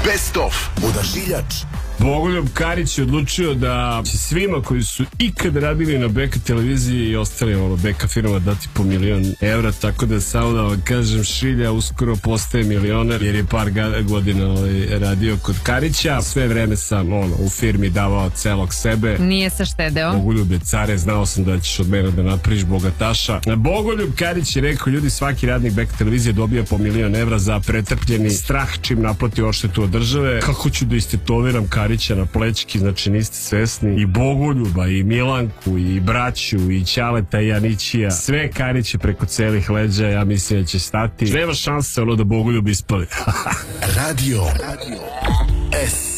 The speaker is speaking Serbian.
Best of. Odašiljač. Bogoljub Karić je odlučio da će svima koji su ikad radili na BK televiziji i ostali BK firma dati po €1.000.000, tako da samo da vam kažem, Šilja uskoro postaje milioner jer je par godina radio kod Karića. Sve vreme sam u firmi davao celog sebe. Nije se štedeo. Bogoljube care, znao sam da ćeš od mene da napraviš bogataša. Bogoljub Karić je rekao, ljudi, svaki radnik BK televizije dobija po €1.000.000 za pretrpljeni strah čim naplati odštetu od države. Kako ću da istetoviram Karića na plećki, znači niste svesni. I Bogoljuba, i Milanku, i braću, i Ćaleta, i Janićija. Sve Kariće preko celih leđa, ja mislim da će stati. Nema šanse da Bogoljub ispali. Radio S.